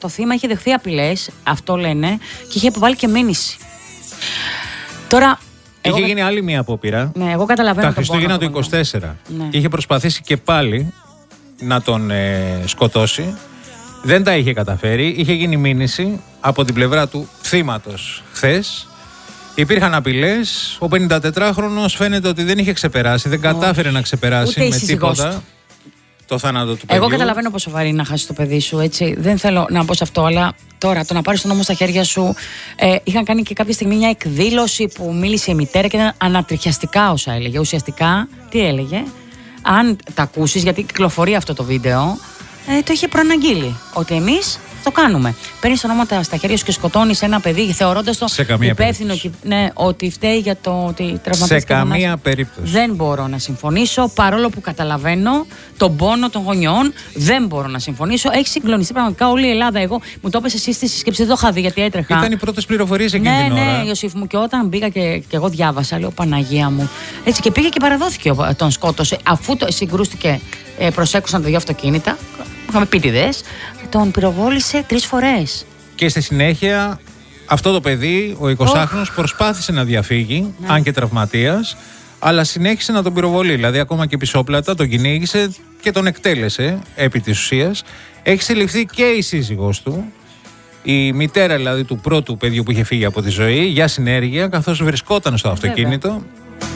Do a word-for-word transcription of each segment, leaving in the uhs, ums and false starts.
το θύμα είχε δεχθεί απειλές, αυτό λένε, και είχε υποβάλει και μήνυση. Τώρα. Είχε εγώ... γίνει άλλη μία απόπειρα. Ναι, εγώ καταλαβαίνω. Τα Χριστούγεννα του είκοσι τέσσερα. Ναι. Είχε προσπαθήσει και πάλι να τον ε, σκοτώσει. Δεν τα είχε καταφέρει. Είχε γίνει μήνυση από την πλευρά του θύματος χθες. Υπήρχαν απειλές. Ο πενηντατετράχρονος φαίνεται ότι δεν είχε ξεπεράσει, δεν κατάφερε να ξεπεράσει ούτε με τίποτα του. το θάνατο του παιδιού. Εγώ καταλαβαίνω πόσο βαρύ είναι να χάσει το παιδί σου, έτσι. Δεν θέλω να πω σε αυτό, αλλά τώρα το να πάρει τον νόμο στα χέρια σου. Ε, είχαν κάνει και κάποια στιγμή μια εκδήλωση που μίλησε η μητέρα και ήταν ανατριχιαστικά όσα έλεγε. Ουσιαστικά, τι έλεγε, αν τα ακούσει, γιατί κυκλοφορεί αυτό το βίντεο, ε, το είχε προαναγγείλει. Ότι εμείς το κάνουμε. Παίρνει το νόμο στα χέρια σου και σκοτώνει ένα παιδί, θεωρώντας το υπεύθυνο. Και, ναι, ότι φταίει για το ότι τραυματίστηκε. Σε καμία περίπτωση. Δεν μπορώ να συμφωνήσω, παρόλο που καταλαβαίνω τον πόνο των γονιών. Δεν μπορώ να συμφωνήσω. Έχει συγκλονιστεί πραγματικά όλη η Ελλάδα. Εγώ μου το έπεσε εσύ στη συσκέψη, δεν το είχα δει γιατί έτρεχα. Ήταν οι πρώτες πληροφορίες εκείνη ναι, την ώρα. Ναι, ναι, Ιωσήφ μου, και όταν μπήκα και, και εγώ διάβασα, λέω Παναγία μου. Έτσι και πήγε και παραδόθηκε, τον σκότωσε. Αφού το συγκρούστηκε, ε, προσέκουσαν τα δύο αυτοκίνητα. Είχαμε πίτιδες, τον πυροβόλησε τρεις φορές. Και στη συνέχεια αυτό το παιδί, ο εικοσάχρονος, oh. προσπάθησε να διαφύγει, ναι. αν και τραυματίας, αλλά συνέχισε να τον πυροβολεί. Δηλαδή, ακόμα και πισόπλατα τον κυνήγησε και τον εκτέλεσε επί της ουσίας. Έχει συλληφθεί και η σύζυγός του, η μητέρα δηλαδή του πρώτου παιδιού που είχε φύγει από τη ζωή, για συνέργεια, καθώς βρισκόταν στο αυτοκίνητο. Βέβαια.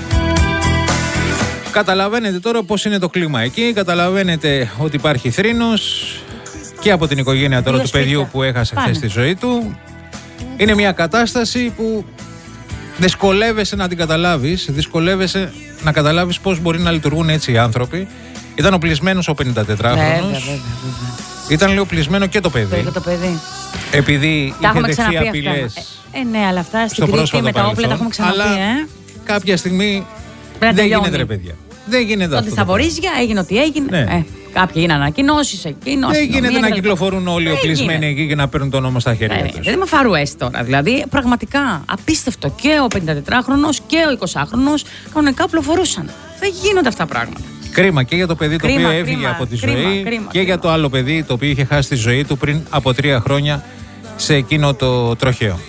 Καταλαβαίνετε τώρα πώς είναι το κλίμα εκεί, καταλαβαίνετε ότι υπάρχει θρήνος και από την οικογένεια τώρα του παιδιού που έχασε χθες τη ζωή του. Είναι μια κατάσταση που δυσκολεύεσαι να την καταλάβεις, δυσκολεύεσαι να καταλάβεις πώς μπορεί να λειτουργούν έτσι οι άνθρωποι. Ήταν οπλισμένος ο πενηντατετράχρονος, ήταν λίγο οπλισμένο και το παιδί. Και το παιδί. Επειδή τα είχε δεχθεί απειλές. Ε, ε, ναι, αλλά αυτά στην Κρήτη με τα όπλα τα έχουμε ξαναπεί, αλλά ε. κάποια στιγμή δεν τελειώνει. Γίνεται ρε παιδιά. Δεν γίνεται αυτό. Ότι στα Βορίζια έγινε ό,τι έγινε. Ναι. Ε, κάποιοι έγιναν ανακοινώσεις εκείνο. Δεν γίνεται να κυκλοφορούν όλοι οπλισμένοι εκεί και να παίρνουν τον νόμο στα χέρια τους. Δεν είμαι φαρουές τώρα. Δηλαδή, πραγματικά απίστευτο. Και ο πενηντατετράχρονος και ο εικοσάχρονος κανονικά οπλοφορούσαν. Δεν γίνονται αυτά τα πράγματα. Κρίμα και για το παιδί κρίμα, το οποίο έφυγε κρίμα, από τη κρίμα, ζωή κρίμα, και κρίμα. για το άλλο παιδί το οποίο είχε χάσει τη ζωή του πριν από τρία χρόνια σε εκείνο το τροχαίο.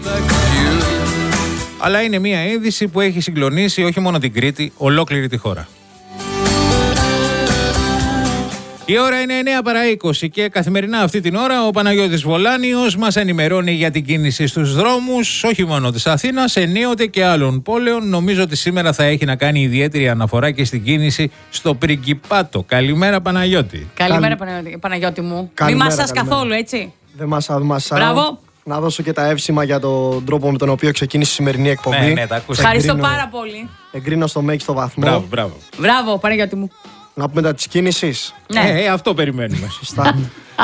Αλλά είναι μια είδηση που έχει συγκλονίσει όχι μόνο την Κρήτη, ολόκληρη τη χώρα. Η ώρα είναι εννιά παρά είκοσι και καθημερινά αυτή την ώρα ο Παναγιώτης Βολάνιος μας ενημερώνει για την κίνηση στους δρόμους, όχι μόνο της Αθήνας, ενίοτε και άλλων πόλεων. Νομίζω ότι σήμερα θα έχει να κάνει ιδιαίτερη αναφορά και στην κίνηση στο Πριγκιπάτο. Καλημέρα Παναγιώτη. Καλημέρα Παναγιώτη, Παναγιώτη μου. Καλημέρα, Μη μασάς καθόλου, έτσι. Δεν μασάω, δεν μασάω. Μπράβο. Να δώσω και τα εύσημα για τον τρόπο με τον οποίο ξεκίνησε η σημερινή εκπομπή. Ναι, ναι, τα ακούσα. Ευχαριστώ πάρα πολύ. Εγκρίνω στο μέγιστο βαθμό. Μπράβο, μπράβο. Μπράβο, Παναγιώτη μου. Να πούμε τα της κίνησης. Ναι. Ε, ε, αυτό περιμένουμε. Σωστά.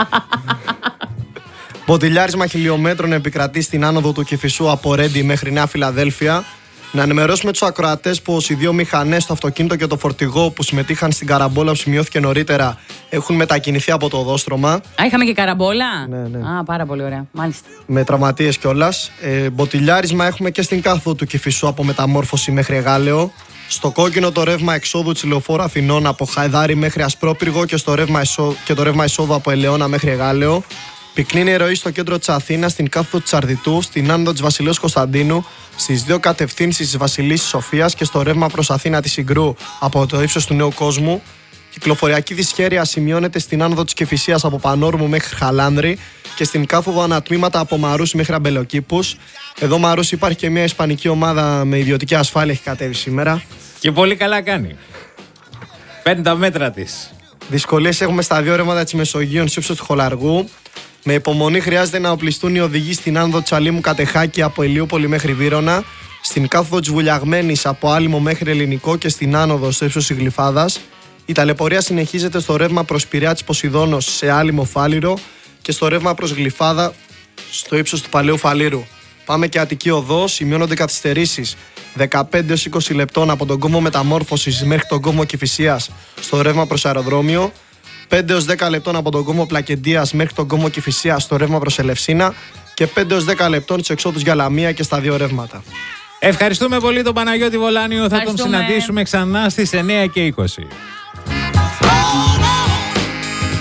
Μποτιλιάρισμα χιλιόμετρων επικρατεί στην άνοδο του Κηφισού από Ρέντι μέχρι Νέα Φιλαδέλφια. Να ενημερώσουμε τους ακροατές πως οι δύο μηχανές, το αυτοκίνητο και το φορτηγό που συμμετείχαν στην καραμπόλα που σημειώθηκε νωρίτερα, έχουν μετακινηθεί από το οδόστρωμα. Α, είχαμε και καραμπόλα. Ναι, ναι. Α, πάρα πολύ ωραία. Μάλιστα. Με τραυματίες κιόλας. Ε, μποτιλιάρισμα έχουμε και στην κάθοδο του Κηφισού από Μεταμόρφωση μέχρι Εγάλεο. Στο κόκκινο το ρεύμα εξόδου της Λεωφόρου Αθηνών από Χαϊδάρι μέχρι Ασπρόπυργο και, στο ρεύμα εσώ... και το ρεύμα εισόδου από Ελαιώνα μέχρι Εγάλεο. Πυκνή είναι η ροή στο κέντρο της Αθήνας, στην κάθοδο της Αρδιτού, στην άνοδο της Βασιλέως Κωνσταντίνου, στις δύο κατευθύνσεις της Βασιλής Σοφίας και στο ρεύμα προς Αθήνα της Συγκρού από το ύψος του Νέου Κόσμου. Κυκλοφοριακή δυσχέρεια σημειώνεται στην άνοδο της Κηφισίας από Πανόρμου μέχρι Χαλάνδρη και στην κάθοδο ανατμήματα από Μαρούσι μέχρι Αμπελοκήπους. Εδώ Μαρούσι υπάρχει και μια ισπανική ομάδα με ιδιωτική ασφάλεια, έχει κατέβει σήμερα. Και πολύ καλά κάνει. Παίρνει τα μέτρα της. Δυσκολίες έχουμε στα δύο ρεύματα της Μεσογείων στο ύψος του Χολαργού. Με υπομονή χρειάζεται να οπλιστούν οι οδηγοί στην άνοδο της Αλήμου Κατεχάκη από Ηλιούπολη μέχρι Βύρωνα, στην κάθοδο της Βουλιαγμένης από Άλυμο μέχρι Ελληνικό και στην άνοδο στο ύψος της Γλυφάδας. Η ταλαιπωρία συνεχίζεται στο ρεύμα προς Πειραιά της Ποσειδώνος σε Άλυμο Φάληρο και στο ρεύμα προς Γλυφάδα στο ύψος του Παλαιού Φαλήρου. Πάμε και Αττική Οδό, σημειώνονται καθυστερήσεις δεκαπέντε έως είκοσι λεπτών από τον κόμβο Μεταμόρφωσης μέχρι τον κόμβο Κηφισίας στο ρεύμα προς αεροδρόμιο, πέντε έως δέκα λεπτών από τον κόμβο Πλακεντίας μέχρι τον κόμβο Κηφισίας στο ρεύμα προς Ελευσίνα και πέντε έως δέκα λεπτών της εξόδους για Λαμία και στα δύο ρεύματα. Ευχαριστούμε πολύ τον Παναγιώτη Βολάνιο. Θα τον συναντήσουμε ξανά στις εννιά και είκοσι.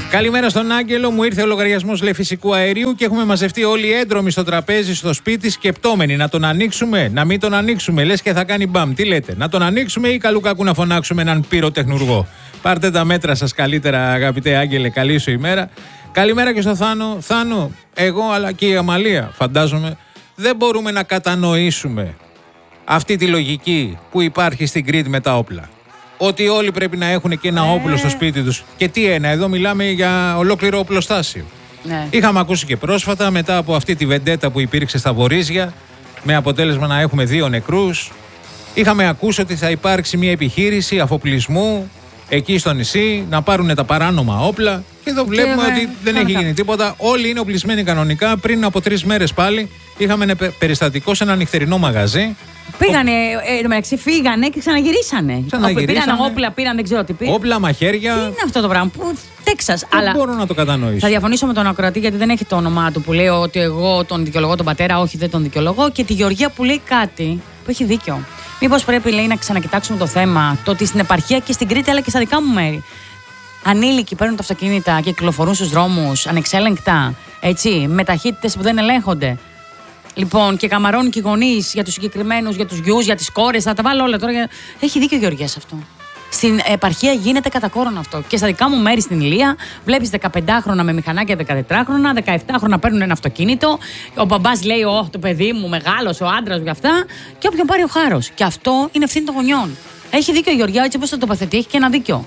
Καλημέρα στον Άγγελο. Μου ήρθε ο λογαριασμός λέει φυσικού αερίου και έχουμε μαζευτεί όλοι έντρομοι στο τραπέζι στο σπίτι σκεπτόμενοι να τον ανοίξουμε, να μην τον ανοίξουμε. Λες και θα κάνει μπαμ. Τι λέτε, να τον ανοίξουμε ή καλού κακού να φωνάξουμε έναν πυροτεχνουργό? Πάρτε τα μέτρα σας καλύτερα, αγαπητέ Άγγελε. Καλή σου ημέρα. Καλημέρα και στο Θάνο. Θάνο, εγώ αλλά και η Αμαλία, φαντάζομαι, δεν μπορούμε να κατανοήσουμε αυτή τη λογική που υπάρχει στην Κρήτη με τα όπλα. Ότι όλοι πρέπει να έχουν και ένα ε. όπλο στο σπίτι τους. Και τι ένα, εδώ μιλάμε για ολόκληρο οπλοστάσιο. Ναι. Είχαμε ακούσει και πρόσφατα μετά από αυτή τη βεντέτα που υπήρξε στα Βορίζια, με αποτέλεσμα να έχουμε δύο νεκρούς. Είχαμε ακούσει ότι θα υπάρξει μια επιχείρηση αφοπλισμού εκεί στο νησί, να πάρουν τα παράνομα όπλα. Και εδώ βλέπουμε και, ότι δεν έχει γίνει τίποτα. Όλοι είναι οπλισμένοι κανονικά. Πριν από τρεις μέρες πάλι είχαμε ένα περιστατικό σε ένα νυχτερινό μαγαζί. Πήγανε, εν τω μεταξύ φύγανε και ξαναγυρίσανε. ξαναγυρίσανε. Πήραν όπλα, πήραν δεν ξέρω τι πήραν. Όπλα, μαχαίρια. Τι είναι αυτό το πράγμα, που Τέξας. Δεν αλλά μπορώ να το κατανοήσω. Θα διαφωνήσω με τον ακροατή γιατί δεν έχει το όνομά του που λέει ότι εγώ τον δικαιολογώ τον πατέρα, όχι δεν τον δικαιολογώ. Και τη Γεωργία που λέει κάτι που έχει δίκιο. Μήπως πρέπει λέει να ξανακοιτάξουμε το θέμα, το ότι στην επαρχία και στην Κρήτη αλλά και στα δικά μου μέρη ανήλικοι παίρνουν τα αυτοκίνητα και κυκλοφορούν στους δρόμους ανεξέλεγκτα, έτσι, με ταχύτητες που δεν ελέγχονται. Λοιπόν, και καμαρώνουν και οι γονείς για τους συγκεκριμένους, για τους γιους, για τις κόρες. Θα τα βάλω όλα τώρα. Για... Έχει δίκιο ο Γεωργίας αυτό. Στην επαρχία γίνεται κατά κόρον αυτό. Και στα δικά μου μέρη στην Ηλία, βλέπεις δεκαπεντάχρονα με μηχανάκια δεκατετράχρονα, δεκαεπτάχρονα παίρνουν ένα αυτοκίνητο. Ο μπαμπάς λέει: Ω, το παιδί μου, μεγάλος, ο άντρας μου, αυτά. Και όποιον πάρει ο χάρος. Και αυτό είναι ευθύνη των γονιών. Έχει δίκιο η Γεωργία, έτσι όπως το τοποθετεί, έχει και ένα δίκιο.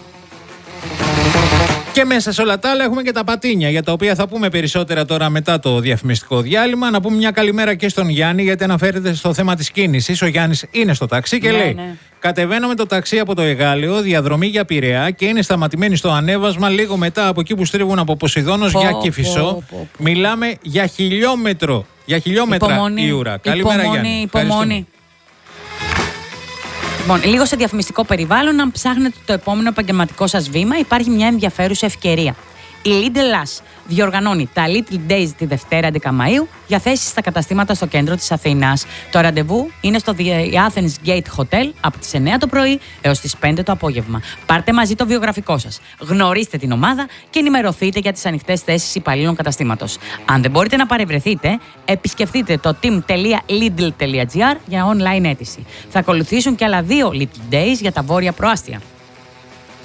Και μέσα σε όλα τα άλλα έχουμε και τα πατίνια, για τα οποία θα πούμε περισσότερα τώρα μετά το διαφημιστικό διάλειμμα. Να πούμε μια καλημέρα και στον Γιάννη, γιατί αναφέρεται στο θέμα της κίνησης. Ο Γιάννης είναι στο ταξί και ναι, λέει: ναι. Κατεβαίνω με το ταξί από το Εγάλεο, διαδρομή για Πειραιά και είναι σταματημένοι στο ανέβασμα λίγο μετά από εκεί που στρίβουν από Ποσειδώνος για Κηφισό. Μιλάμε για χιλιόμετρο, για χιλιόμετρα υπομονή, η ουρά. Καλημέρα, Γιάννη. Υπομονή. Λοιπόν, λίγο σε διαφημιστικό περιβάλλον, αν ψάχνετε το επόμενο επαγγελματικό σας βήμα, υπάρχει μια ενδιαφέρουσα ευκαιρία. Η Lidl Plus διοργανώνει τα Little Days τη Δευτέρα έντεκα Μαΐου για θέσεις στα καταστήματα στο κέντρο της Αθήνας. Το ραντεβού είναι στο The Athens Gate Hotel από τις εννιά το πρωί έως τις πέντε το απόγευμα. Πάρτε μαζί το βιογραφικό σας, γνωρίστε την ομάδα και ενημερωθείτε για τις ανοιχτές θέσεις υπαλλήλων καταστήματος. Αν δεν μπορείτε να παρευρεθείτε, επισκεφτείτε το team τελεία lidl τελεία gr για online αίτηση. Θα ακολουθήσουν και άλλα δύο Little Days για τα βόρεια προάστια.